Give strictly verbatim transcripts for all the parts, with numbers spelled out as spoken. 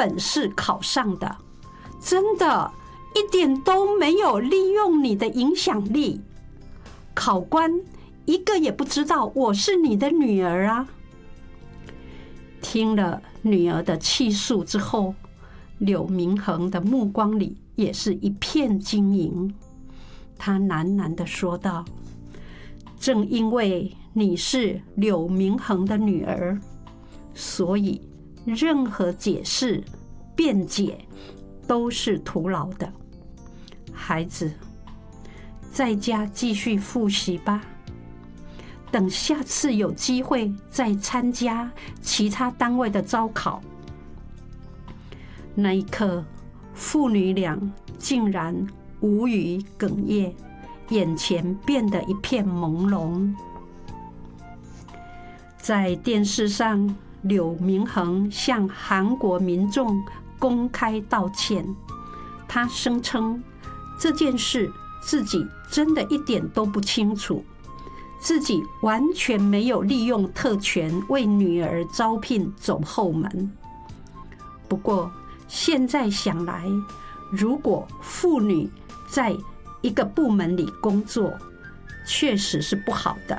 本是考上的，真的一点都没有利用你的影响力。考官一个也不知道我是你的女儿啊。”听了女儿的气诉之后，柳明衡的目光里也是一片晶莹。他喃喃地说道：“正因为你是柳明衡的女儿，所以任何解释、辩解都是徒劳的。孩子，在家继续复习吧。等下次有机会再参加其他单位的招考。”那一刻，父女俩竟然无语哽咽，眼前变得一片朦胧。在电视上，柳明衡向韩国民众公开道歉，他声称这件事自己真的一点都不清楚，自己完全没有利用特权为女儿招聘走后门。不过现在想来，如果妇女在一个部门里工作，确实是不好的。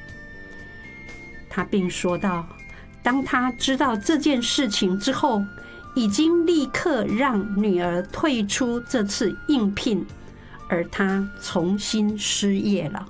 他并说道，当他知道这件事情之后，已经立刻让女儿退出这次应聘，而他重新失业了。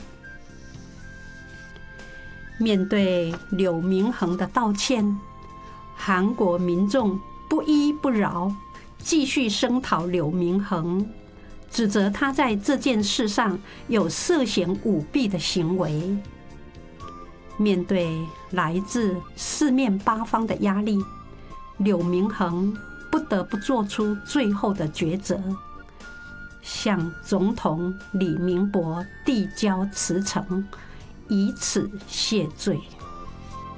面对柳明衡的道歉，韩国民众不依不饶，继续声讨柳明衡，指责他在这件事上有涉嫌舞弊的行为。面对来自四面八方的压力，柳明衡不得不做出最后的抉择，向总统李明博递交辞呈，以此谢罪。